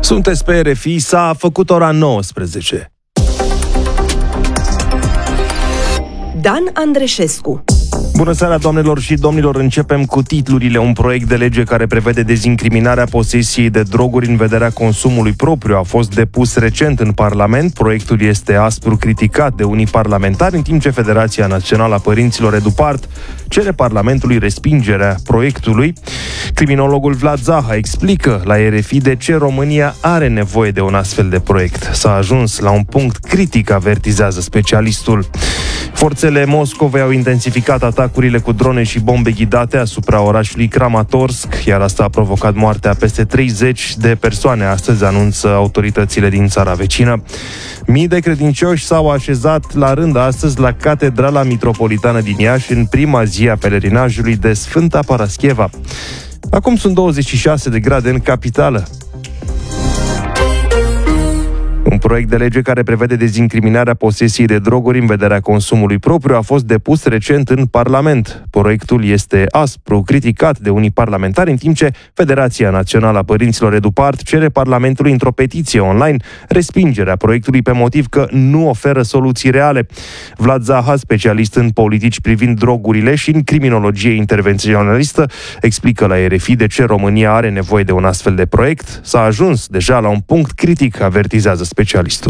Sunteți pe RFI, s-a făcut ora 19. Dan Andreșescu. Bună seara, doamnelor și domnilor! Începem cu titlurile. Un proiect de lege care prevede dezincriminarea posesiei de droguri în vederea consumului propriu a fost depus recent în Parlament. Proiectul este aspru criticat de unii parlamentari, în timp ce Federația Națională a Părinților EduPart cere Parlamentului respingerea proiectului. Criminologul Vlad Zaha explică la RFI de ce România are nevoie de un astfel de proiect. S-a ajuns la un punct critic, avertizează specialistul. Forțele Moscovei au intensificat atacurile cu drone și bombe ghidate asupra orașului Kramatorsk, iar asta a provocat moartea peste 30 de persoane, astăzi anunță autoritățile din țara vecină. Mii de credincioși s-au așezat la rând astăzi la Catedrala Mitropolitană din Iași, în prima zi a pelerinajului de Sfânta Parascheva. Acum sunt 26 de grade în capitală. Un proiect de lege care prevede dezincriminarea posesiei de droguri în vederea consumului propriu a fost depus recent în Parlament. Proiectul este aspru criticat de unii parlamentari, în timp ce Federația Națională a Părinților EduPart cere Parlamentului într-o petiție online respingerea proiectului pe motiv că nu oferă soluții reale. Vlad Zaha, specialist în politici privind drogurile și în criminologie intervenționalistă, explică la RFI de ce România are nevoie de un astfel de proiect. S-a ajuns deja la un punct critic, avertizează specialistul.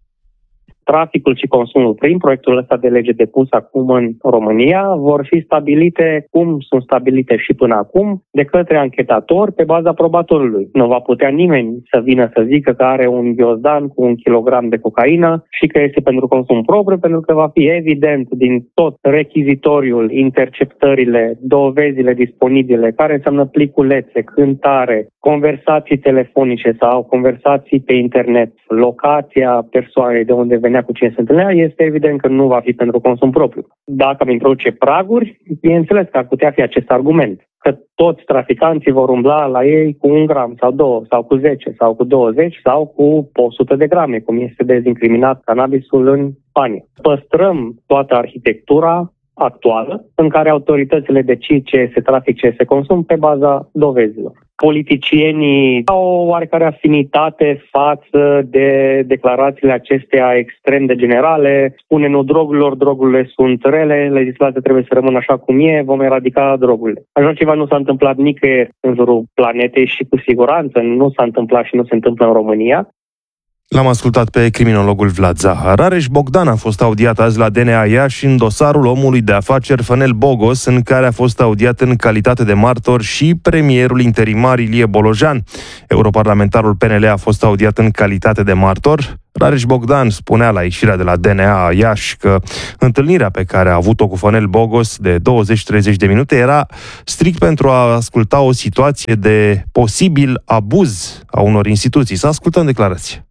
Traficul și consumul prin proiectul ăsta de lege depus acum în România vor fi stabilite, cum sunt stabilite și până acum, de către anchetator pe baza probatorului. Nu va putea nimeni să vină să zică că are un ghiozdan cu 1 kilogram de cocaină și că este pentru consum propriu, pentru că va fi evident din tot rechizitoriul, interceptările, dovezile disponibile, care înseamnă pliculețe, cântare, conversații telefonice sau conversații pe internet, locația persoanei de unde venea, cu cine se întâlnea, este evident că nu va fi pentru consum propriu. Dacă am introduce praguri, bineînțeles că ar putea fi acest argument, că toți traficanții vor umbla la ei cu 1 gram sau 2 sau cu 10 sau cu 20 sau cu 100 de grame, cum este dezincriminat cannabisul în Spania. Păstrăm toată arhitectura actuală în care autoritățile decid ce se trafic, ce se consum pe baza dovezilor. Politicienii au o oarecare afinitate față de declarațiile acestea extrem de generale. Spune nu drogurile sunt rele, legislația trebuie să rămână așa cum e, vom eradica drogurile. Așa ceva nu s-a întâmplat nicăieri în jurul planetei și cu siguranță nu s-a întâmplat și nu se întâmplă în România. L-am ascultat pe criminologul Vlad Zaha. Rareș Bogdan a fost audiat azi la DNA Iași în dosarul omului de afaceri Fănel Bogos, în care a fost audiat în calitate de martor și premierul interimar Ilie Bolojan. Europarlamentarul PNL a fost audiat în calitate de martor. Rareș Bogdan spunea la ieșirea de la DNA Iași că întâlnirea pe care a avut-o cu Fănel Bogos de 20-30 de minute era strict pentru a asculta o situație de posibil abuz a unor instituții. Să ascultăm declarația.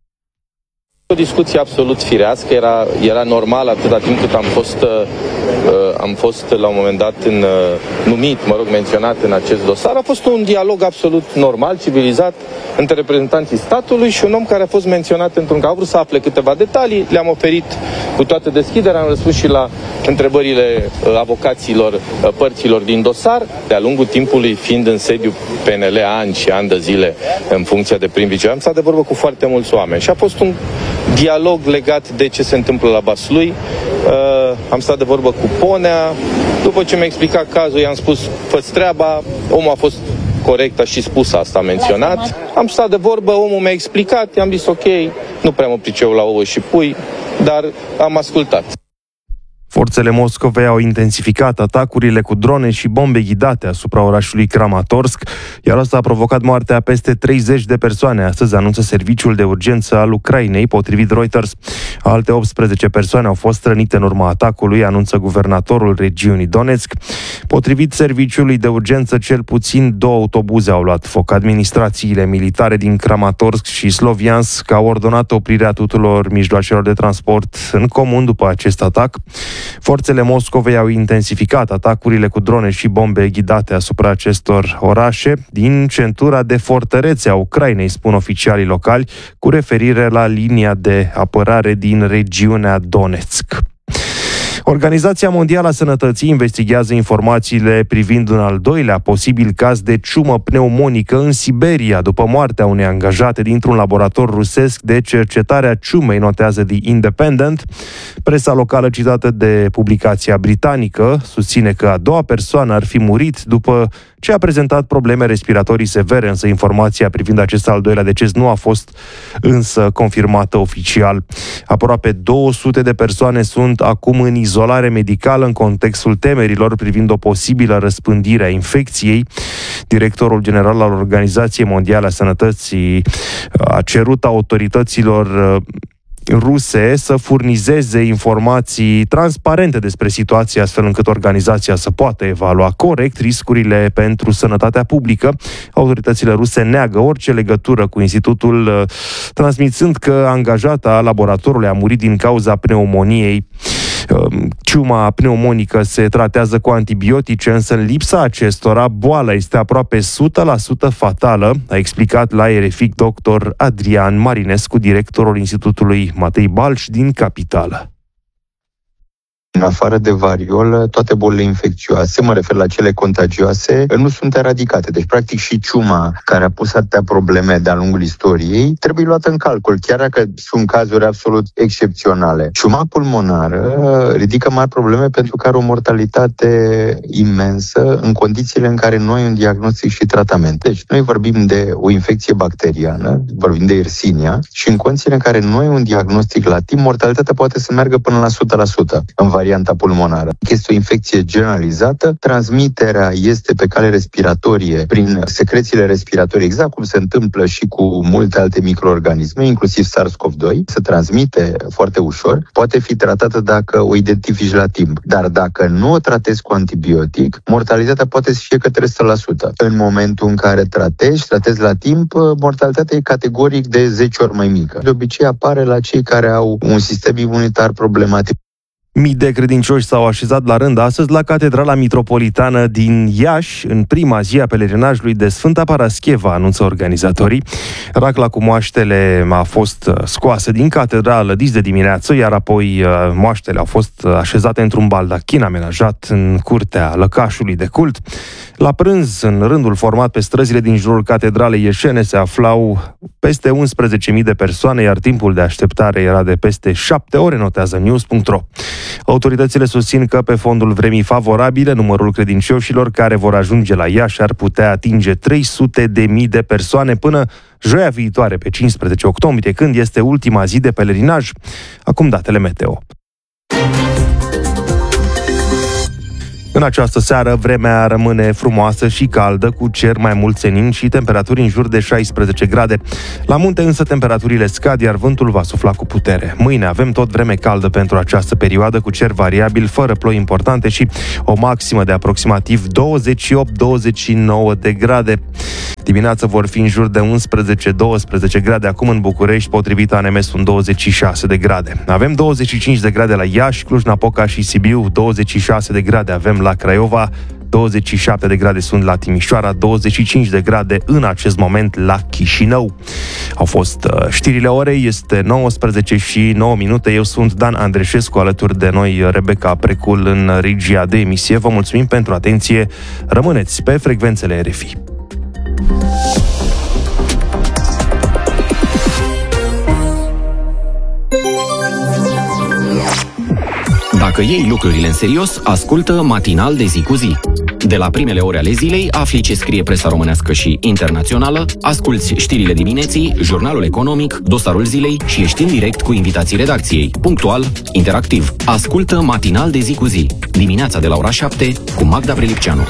O discuție absolut firească, era normal atâta timp cât am fost la un moment dat menționat în acest dosar. A fost un dialog absolut normal, civilizat, între reprezentanții statului și un om care a fost menționat într-un caz. A vrut să afle câteva detalii, le-am oferit cu toată deschiderea, am răspuns și la întrebările avocaților părților din dosar, de-a lungul timpului fiind în sediu PNL ani și ani de zile în funcția de prim-vicepreședinte. Am stat de vorbă cu foarte mulți oameni și a fost un dialog legat de ce se întâmplă la Vaslui. Am stat de vorbă cu Ponea. După ce mi-a explicat cazul, i-am spus, fă-ți treaba. Omul a fost corect, a și spus asta, a menționat. Am stat de vorbă, omul mi-a explicat, i-am zis ok, nu prea mă priceu la ouă și pui, dar am ascultat. Forțele Moscovei au intensificat atacurile cu drone și bombe ghidate asupra orașului Kramatorsk, iar asta a provocat moartea a peste 30 de persoane. Astăzi anunță serviciul de urgență al Ucrainei, potrivit Reuters. Alte 18 persoane au fost rănite în urma atacului, anunță guvernatorul regiunii Donetsk. Potrivit serviciului de urgență, cel puțin 2 autobuze au luat foc. Administrațiile militare din Kramatorsk și Sloviansk au ordonat oprirea tuturor mijloacelor de transport în comun după acest atac. Forțele Moscovei au intensificat atacurile cu drone și bombe ghidate asupra acestor orașe din centura de fortărețe a Ucrainei, spun oficialii locali, cu referire la linia de apărare din regiunea Donetsk. Organizația Mondială a Sănătății investigează informațiile privind un al doilea posibil caz de ciumă pneumonică în Siberia, după moartea unei angajate dintr-un laborator rusesc de cercetare a ciumei, notează The Independent. Presa locală citată de publicația britanică susține că a doua persoană ar fi murit după ce a prezentat probleme respiratorii severe, însă informația privind acest al doilea deces nu a fost însă confirmată oficial. Aproape 200 de persoane sunt acum în izolare medicală în contextul temerilor privind o posibilă răspândire a infecției. Directorul general al Organizației Mondiale a Sănătății a cerut autorităților ruse să furnizeze informații transparente despre situație, astfel încât organizația să poată evalua corect riscurile pentru sănătatea publică. Autoritățile ruse neagă orice legătură cu institutul, transmițând că angajata laboratorului a murit din cauza pneumoniei. Ciuma pneumonică se tratează cu antibiotice, însă în lipsa acestora, boala este aproape 100% fatală, a explicat la RFI dr. Adrian Marinescu, directorul Institutului Matei Balș din Capitală. În afară de variolă, toate bolile infecțioase, mă refer la cele contagioase, nu sunt eradicate. Deci, practic, și ciuma care a pus atâtea probleme de-a lungul istoriei trebuie luată în calcul, chiar dacă sunt cazuri absolut excepționale. Ciuma pulmonară ridică mari probleme pentru că are o mortalitate imensă în condițiile în care noi un diagnostic și tratament. Deci, noi vorbim de o infecție bacteriană, vorbim de Yersinia, și în condițiile în care noi un diagnostic la timp, mortalitatea poate să meargă până la 100% în varianta pulmonară. Este o infecție generalizată, transmiterea este pe cale respiratorie, prin secrețiile respiratorii, exact cum se întâmplă și cu multe alte microorganisme, inclusiv SARS-CoV-2, se transmite foarte ușor, poate fi tratată dacă o identifici la timp. Dar dacă nu o tratezi cu antibiotic, mortalitatea poate să fie către 100%. În momentul în care tratezi la timp, mortalitatea e categoric de 10 ori mai mică. De obicei apare la cei care au un sistem imunitar problematic. Mii de credincioși s-au așezat la rând astăzi la Catedrala Mitropolitană din Iași, în prima zi a pelerinajului de Sfânta Parascheva, anunță organizatorii. Racla cu moaștele a fost scoasă din catedrală dis de dimineață, iar apoi moaștele au fost așezate într-un baldachin amenajat în curtea lăcașului de cult. La prânz, în rândul format pe străzile din jurul catedralei ieșene, se aflau peste 11.000 de persoane, iar timpul de așteptare era de peste 7 ore, notează news.ro. Autoritățile susțin că pe fondul vremii favorabile, numărul credincioșilor care vor ajunge la Iași ar putea atinge 300.000 de persoane până joia viitoare, pe 15 octombrie, când este ultima zi de pelerinaj. Acum datele meteo. În această seară, vremea rămâne frumoasă și caldă, cu cer mai mult senin și temperaturi în jur de 16 grade. La munte însă temperaturile scad, iar vântul va sufla cu putere. Mâine avem tot vreme caldă pentru această perioadă, cu cer variabil, fără ploi importante și o maximă de aproximativ 28-29 de grade. Dimineața vor fi în jur de 11-12 grade, acum în București, potrivit ANMS, sunt 26 de grade. Avem 25 de grade la Iași, Cluj-Napoca și Sibiu, 26 de grade avem la Craiova, 27 de grade sunt la Timișoara, 25 de grade în acest moment la Chișinău. Au fost știrile orei, este 19 și 9 minute. Eu sunt Dan Andreșescu, alături de noi Rebecca Precul în regia de emisie. Vă mulțumim pentru atenție. Rămâneți pe frecvențele RFI. Dacă iei lucrurile în serios, ascultă Matinal de zi cu zi. De la primele ore ale zilei, afli ce scrie presa românească și internațională, asculți știrile dimineții, jurnalul economic, dosarul zilei și ești în direct cu invitații redacției. Punctual, interactiv. Ascultă Matinal de zi cu zi. Dimineața de la ora 7 cu Magda Prelipceanu.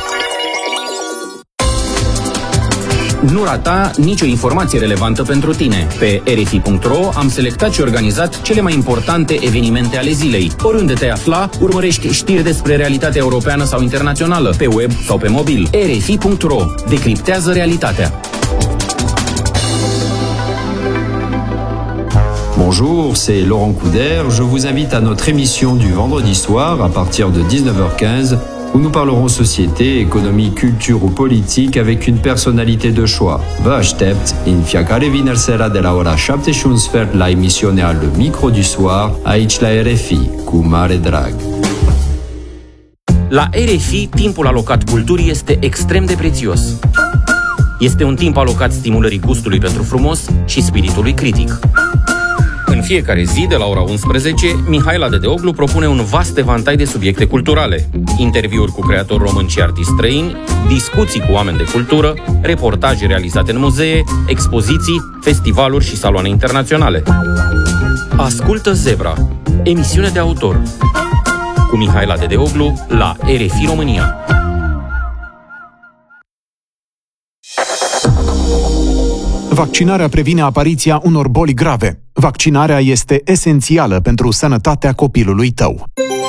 Nu rata nicio informație relevantă pentru tine. Pe RFI.ro am selectat și organizat cele mai importante evenimente ale zilei. Oriunde te afla, urmărești știri despre realitatea europeană sau internațională, pe web sau pe mobil. RFI.ro decriptează realitatea. Bonjour, c'est Laurent Couder. Je vous invite à notre émission du vendredi soir à partir de 19h15 où nous parlerons société, économie, culture ou politique avec une personnalité de choix. Vă aștept în fiecare vineri seara de la ora 7:15 la emisiunea Le Micro du Soir, aici la RFI, cu mare drag. La RFI, timpul alocat culturii este extrem de prețios. Este un timp alocat stimulării gustului pentru frumos și spiritului critic. În fiecare zi, de la ora 11, Mihaela Dedeoglu propune un vast evantai de subiecte culturale, interviuri cu creatori români și artiști străini, discuții cu oameni de cultură, reportaje realizate în muzee, expoziții, festivaluri și saloane internaționale. Ascultă Zebra, emisiune de autor, cu Mihaela Dedeoglu la RFI România. Vaccinarea previne apariția unor boli grave. Vaccinarea este esențială pentru sănătatea copilului tău.